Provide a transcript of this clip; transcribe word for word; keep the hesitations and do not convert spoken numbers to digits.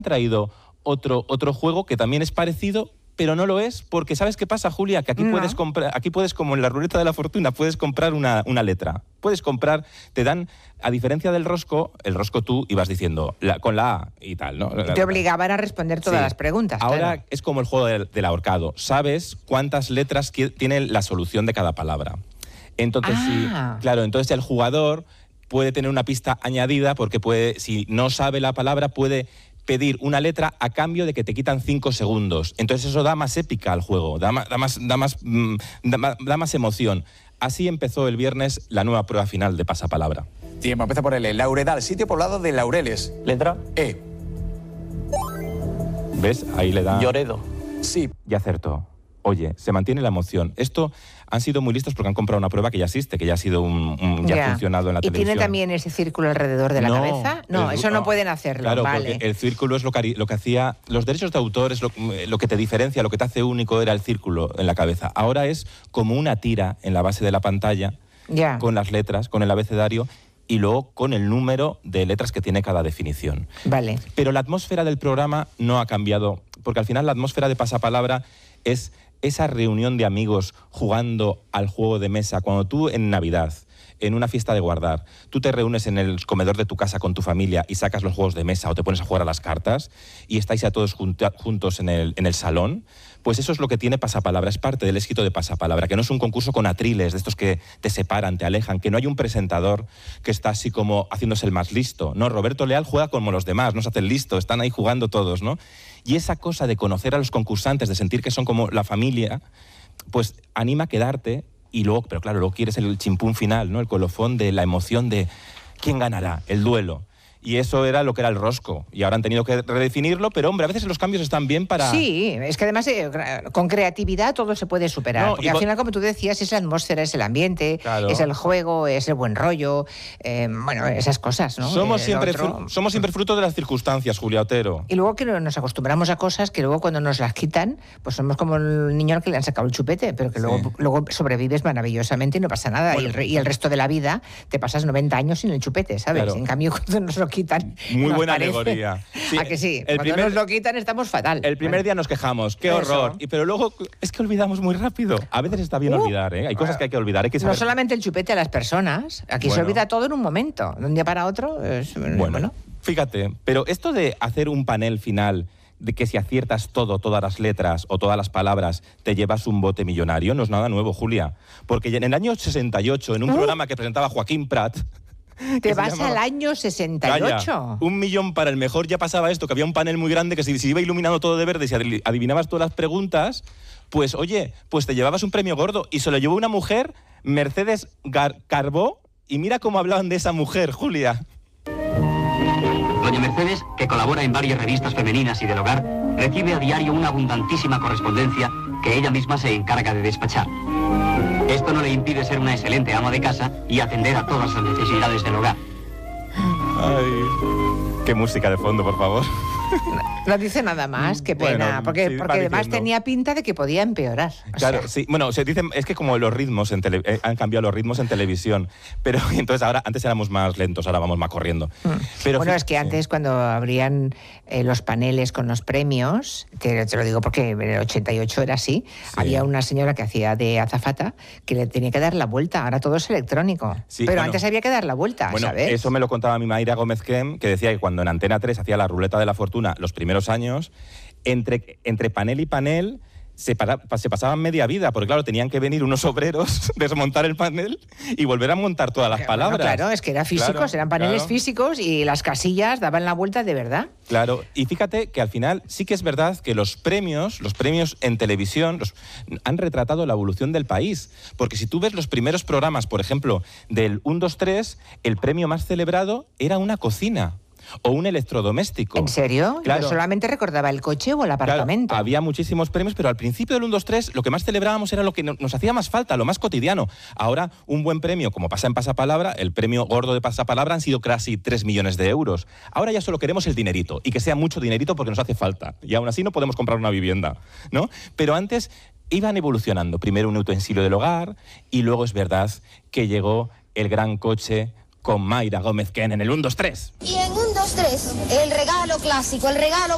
traído otro, otro juego que también es parecido, pero no lo es, porque ¿sabes qué pasa, Julia? Que aquí no. puedes comprar, aquí puedes, como en la ruleta de la fortuna, puedes comprar una, una letra. Puedes comprar, te dan, a diferencia del rosco, el rosco tú ibas diciendo la, con la A y tal, ¿no? Y te obligaban a responder todas sí. las preguntas. Ahora claro. es como el juego del, del ahorcado. Sabes cuántas letras tiene la solución de cada palabra. Entonces, ah. sí, claro, entonces el jugador puede tener una pista añadida porque puede, si no sabe la palabra, puede pedir una letra a cambio de que te quitan cinco segundos. Entonces eso da más épica al juego, da más, da más, da más, da, da más emoción. Así empezó el viernes la nueva prueba final de Pasapalabra. Tiempo, empieza por L. Lauredal, sitio poblado de laureles. Letra E. ¿Ves? Ahí le da... Lloredo. Sí. Y acertó. Oye, se mantiene la emoción. Esto han sido muy listos porque han comprado una prueba que ya existe, que ya ha sido un, un ya, ya ha funcionado en la ¿Y televisión. ¿Y tiene también ese círculo alrededor de la no, cabeza? No, el, eso no, no pueden hacerlo. Claro, vale. porque el círculo es lo que, lo que hacía... Los derechos de autor es lo, lo que te diferencia, lo que te hace único era el círculo en la cabeza. Ahora es como una tira en la base de la pantalla, ya. con las letras, con el abecedario, y luego con el número de letras que tiene cada definición. Vale. Pero la atmósfera del programa no ha cambiado, porque al final la atmósfera de Pasapalabra es esa reunión de amigos jugando al juego de mesa. Cuando tú en Navidad, en una fiesta de guardar, tú te reúnes en el comedor de tu casa con tu familia y sacas los juegos de mesa o te pones a jugar a las cartas y estáis ya todos junta, juntos en el, en el salón, pues eso es lo que tiene Pasapalabra, es parte del éxito de Pasapalabra, que no es un concurso con atriles, de estos que te separan, te alejan, que no hay un presentador que está así como haciéndose el más listo. No, Roberto Leal juega como los demás, no se hace el listo, están ahí jugando todos, ¿no? Y esa cosa de conocer a los concursantes, de sentir que son como la familia, pues anima a quedarte y luego, pero claro, luego quieres el chimpún final, ¿no? El colofón de la emoción de quién ganará, el duelo. Y eso era lo que era el rosco. Y ahora han tenido que redefinirlo, pero hombre, a veces los cambios están bien para... Sí, es que además eh, con creatividad todo se puede superar. No, porque al final, como tú decías, es la atmósfera, es el ambiente, claro. es el juego, es el buen rollo, eh, bueno, esas cosas, ¿no? Somos siempre, otro... somos siempre fruto de las circunstancias, Julia Otero. Y luego que nos acostumbramos a cosas que luego cuando nos las quitan, pues somos como el niño al que le han sacado el chupete, pero que luego, sí. luego sobrevives maravillosamente y no pasa nada. Bueno, y, el, y el resto de la vida te pasas noventa años sin el chupete, ¿sabes? Claro. En cambio, cuando nos lo quitan... Muy buena parece. alegoría. Sí, ¿a que sí? El Cuando primer, nos lo quitan estamos fatal. El primer bueno. día nos quejamos, qué Eso. horror. Y, pero luego es que olvidamos muy rápido. A veces está bien uh, olvidar, ¿eh? Hay cosas que hay que olvidar. Hay que saber. No solamente el chupete a las personas, aquí bueno. se olvida todo en un momento. De un día para otro es... Bueno, bueno, fíjate, pero esto de hacer un panel final de que si aciertas todo, todas las letras o todas las palabras, te llevas un bote millonario, no es nada nuevo, Julia. Porque en el año sesenta y ocho, en un uh. programa que presentaba Joaquín Prat... Te vas llamaba... al año sesenta y ocho. Calla, un millón para el mejor. Ya pasaba esto, que había un panel muy grande que si, si iba iluminando todo de verde, si adivinabas todas las preguntas, pues oye, pues te llevabas un premio gordo. Y se lo llevó una mujer, Mercedes Gar Carbó, y mira cómo hablaban de esa mujer, Julia. Doña Mercedes, que colabora en varias revistas femeninas y del hogar, recibe a diario una abundantísima correspondencia que ella misma se encarga de despachar. Esto no le impide ser una excelente ama de casa y atender a todas las necesidades del hogar. Ay, qué música de fondo, por favor. No dice nada más, qué pena, bueno, porque, sí, porque además tenía pinta de que podía empeorar. Claro, sea. sí, bueno, se dice, es que como los ritmos, en tele, eh, han cambiado los ritmos en televisión, pero entonces ahora, antes éramos más lentos, ahora vamos más corriendo. Mm. Pero, bueno, es que antes sí. cuando abrían eh, los paneles con los premios, que te lo digo porque en el ochenta y ocho era así, sí. había una señora que hacía de azafata que le tenía que dar la vuelta, ahora todo es electrónico, sí, pero bueno, antes había que dar la vuelta, bueno, ¿sabes? Eso me lo contaba mi Mayra Gómez Kem, que decía que cuando en Antena tres hacía la ruleta de la fortuna los primeros años, entre, entre panel y panel se, para, se pasaban media vida, porque claro, tenían que venir unos obreros, desmontar el panel y volver a montar todas las palabras. Bueno, claro, es que eran físicos, claro, eran paneles claro. físicos y las casillas daban la vuelta de verdad. Claro, y fíjate que al final sí que es verdad que los premios, los premios en televisión los, han retratado la evolución del país, porque si tú ves los primeros programas, por ejemplo, del uno, dos, tres, el premio más celebrado era una cocina. O un electrodoméstico. ¿En serio? Claro. Yo solamente recordaba el coche o el apartamento. Claro, había muchísimos premios, pero al principio del uno, dos, tres lo que más celebrábamos era lo que nos hacía más falta, lo más cotidiano. Ahora, un buen premio, como pasa en Pasapalabra, el premio gordo de Pasapalabra han sido casi tres millones de euros. Ahora ya solo queremos el dinerito, y que sea mucho dinerito porque nos hace falta. Y aún así no podemos comprar una vivienda, ¿no? Pero antes iban evolucionando. Primero un utensilio del hogar, y luego es verdad que llegó el gran coche con Mayra Gómez Ken en el uno, dos, tres. Y en uno, dos, tres, el regalo clásico, el regalo